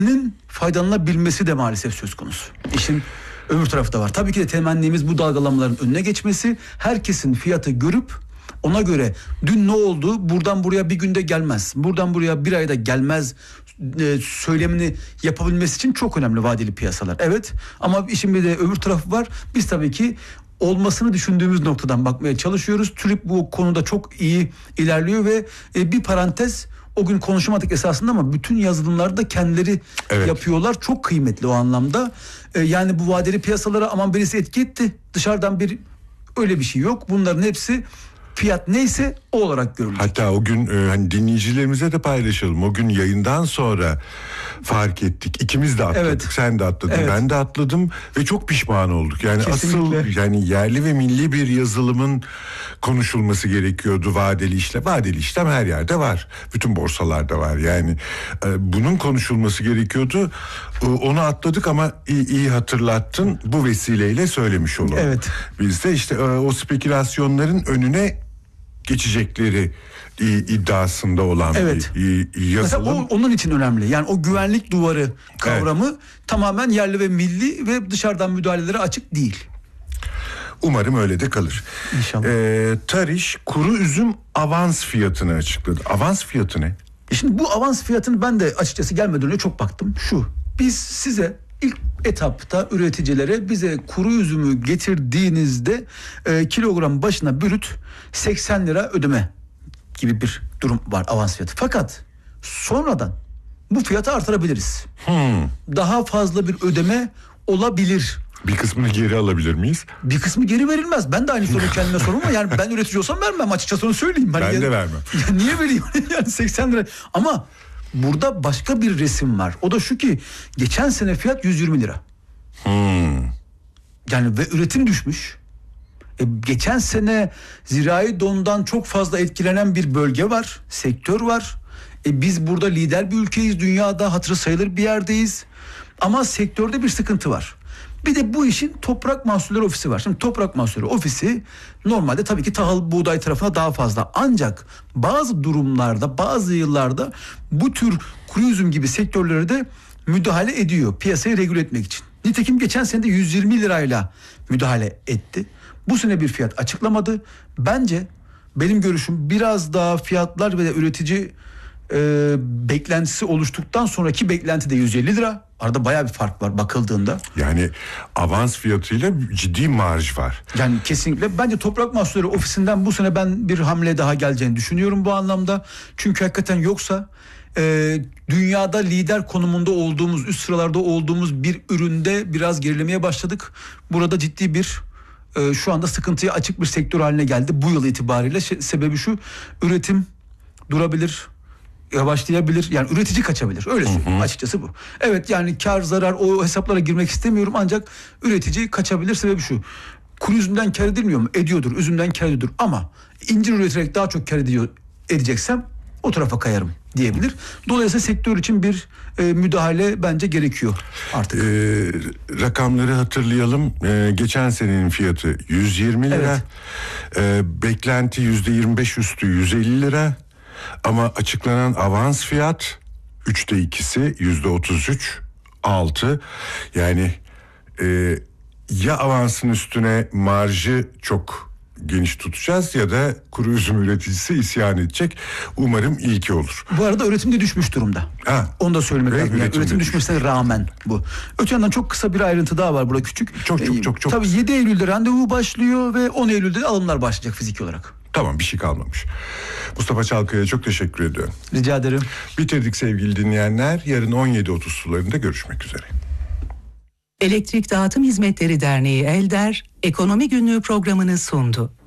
faydalanabilmesi de maalesef söz konusu. İşin öbür tarafı da var. Tabii ki de temennimiz bu dalgalanmaların önüne geçmesi. Herkesin fiyatı görüp ona göre dün ne oldu, buradan buraya bir günde gelmez, buradan buraya bir ayda gelmez söylemini yapabilmesi için çok önemli vadeli piyasalar. Evet, ama işin bir de öbür tarafı var. Biz tabii ki olmasını düşündüğümüz noktadan bakmaya çalışıyoruz. TÜRİP bu konuda çok iyi ilerliyor ve bir parantez, o gün konuşamadık esasında ama bütün yazılımları da kendileri yapıyorlar. Çok kıymetli o anlamda. Yani bu vadeli piyasalara aman birisi etki etti, dışarıdan bir öyle bir şey yok. Bunların hepsi fiyat neyse o olarak görülecek. Hatta o gün hani dinleyicilerimize de paylaşalım. O gün yayından sonra fark ettik. İkimiz de atladık. Evet. Sen de atladın. Evet. Ben de atladım ve çok pişman olduk. Yani kesinlikle. Asıl yani yerli ve milli bir yazılımın konuşulması gerekiyordu vadeli işlem. Vadeli işlem her yerde var. Bütün borsalarda var. Yani bunun konuşulması gerekiyordu. Onu atladık ama iyi hatırlattın. Bu vesileyle söylemiş olalım. Evet. Biz de işte o spekülasyonların önüne geçecekleri iddiasında olan bir yazılım. Mesela onun için önemli. Yani o güvenlik duvarı kavramı tamamen yerli ve milli ve dışarıdan müdahalelere açık değil. Umarım öyle de kalır. İnşallah. Tariş kuru üzüm avans fiyatını açıkladı. Avans fiyatı ne? Şimdi bu avans fiyatını ben de açıkçası gelmeden önce çok baktım. Biz size ilk etapta üreticilere bize kuru üzümü getirdiğinizde kilogram başına brüt 80 lira ödeme gibi bir durum var, avans fiyatı. Fakat sonradan bu fiyatı artırabiliriz. Daha fazla bir ödeme olabilir. Bir kısmını geri alabilir miyiz? Bir kısmı geri verilmez. Ben de aynı soruyu kendime soruyorum ama yani ben üretici olsam vermem, açıkçası onu söyleyeyim. Ben de vermem. Ya niye vereyim? Yani 80 lira. Ama burada başka bir resim var. O da şu ki geçen sene fiyat 120 lira. Yani ve üretim düşmüş. Geçen sene zirai dondan çok fazla etkilenen bir bölge var, sektör var. Biz burada lider bir ülkeyiz, dünyada hatırı sayılır bir yerdeyiz. Ama sektörde bir sıkıntı var. Bir de bu işin Toprak Mahsulleri Ofisi var. Şimdi Toprak Mahsulleri Ofisi normalde tabii ki tahıl, buğday tarafına daha fazla. Ancak bazı durumlarda, bazı yıllarda bu tür kuru üzüm gibi sektörlere de müdahale ediyor piyasayı regüle etmek için. Nitekim geçen sene de 120 lirayla müdahale etti. Bu sene bir fiyat açıklamadı. Bence benim görüşüm biraz daha fiyatlar ve de üretici beklentisi oluştuktan sonraki beklenti de 150 lira. Arada bayağı bir fark var bakıldığında. Yani avans fiyatıyla ciddi marj var. Yani kesinlikle. Bence Toprak Mahsulleri Ofisi'nden bu sene ben bir hamle daha geleceğini düşünüyorum bu anlamda. Çünkü hakikaten yoksa dünyada lider konumunda olduğumuz, üst sıralarda olduğumuz bir üründe biraz gerilemeye başladık. Burada ciddi bir şu anda sıkıntıya açık bir sektör haline geldi bu yıl itibariyle. Sebebi şu: üretim durabilir, yavaşlayabilir, yani üretici kaçabilir, öyle söyleyeyim. Açıkçası bu. Evet, yani kar zarar o hesaplara girmek istemiyorum ancak üretici kaçabilir. Sebebi şu: kuru üzümden kar edilmiyor mu? Ediyordur, üzümden kar ediyordur ama incir üreterek daha çok kar edeceksem o tarafa kayarım diyebilir. Dolayısıyla sektör için bir müdahale bence gerekiyor artık. Rakamları hatırlayalım. Geçen senenin fiyatı 120 lira. Evet. Beklenti %25 üstü 150 lira. Ama açıklanan avans fiyat 3'te 2'si %33.6. Yani ya avansın üstüne marjı çok geniş tutacağız ya da kuru üzüm üreticisi isyan edecek. Umarım ilki olur. Bu arada üretim de düşmüş durumda. Onu da söylemek lazım. Yani üretim düşmesine rağmen bu. Öte yandan çok kısa bir ayrıntı daha var burada, küçük. Çok. Tabii 7 Eylül'de randevu başlıyor ve 10 Eylül'de alımlar başlayacak fiziki olarak. Tamam, bir şey kalmamış. Mustafa Çalkaya'ya çok teşekkür ediyorum. Rica ederim. Bitirdik sevgili dinleyenler. Yarın 17.30 sularında görüşmek üzere. Elektrik Dağıtım Hizmetleri Derneği ELDER, Ekonomi Günlüğü programını sundu.